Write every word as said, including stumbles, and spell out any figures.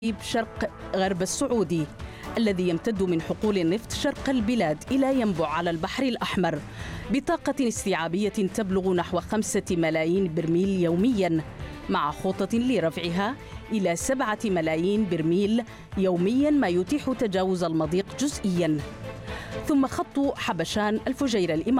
شرق غرب السعودي الذي يمتد من حقول النفط شرق البلاد إلى ينبع على البحر الأحمر بطاقة استيعابية تبلغ نحو خمسة ملايين برميل يومياً، مع خطط لرفعها إلى سبعة ملايين برميل يومياً، ما يتيح تجاوز المضيق جزئياً. ثم خط حبشان الفجيرة الإماراتي